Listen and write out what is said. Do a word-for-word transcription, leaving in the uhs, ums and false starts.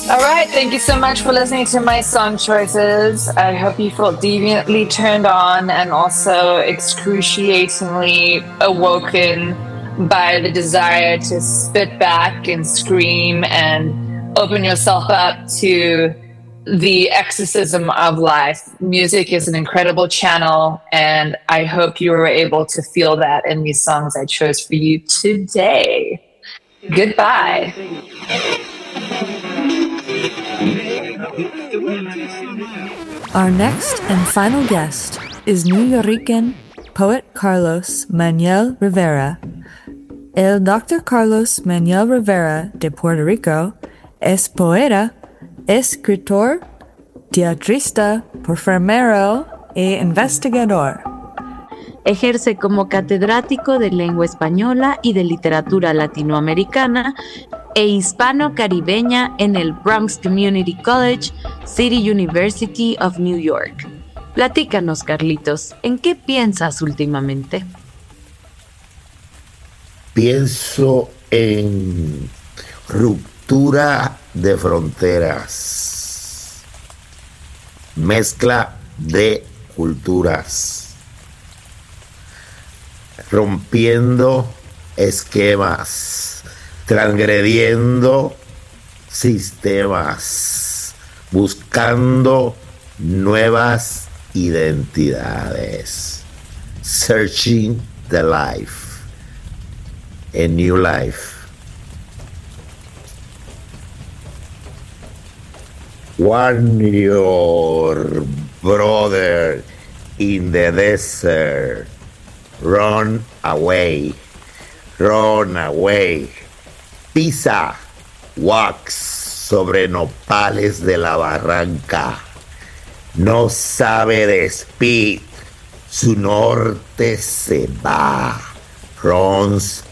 All right, thank you so much for listening to my song choices. I hope you felt deviantly turned on and also excruciatingly awoken by the desire to spit back and scream and open yourself up to the exorcism of life. Music is an incredible channel, and I hope you were able to feel that in these songs I chose for you today. Goodbye. Our next and final guest is New Yorican poet Carlos Manuel Rivera. El doctor Carlos Manuel Rivera de Puerto Rico es poeta, escritor, teatrista, performero e investigador. Ejerce como catedrático de lengua española y de literatura latinoamericana e hispano-caribeña en el Bronx Community College, City University of New York. Platícanos, Carlitos, ¿en qué piensas últimamente? Pienso en ruptura de fronteras, mezcla de culturas, rompiendo esquemas, transgrediendo sistemas, buscando nuevas identidades, searching the life, a new life. Warrior brother in the desert, run away, run away. Pisa, wax sobre nopales de la barranca. No sabe de speed, su norte se va. Runs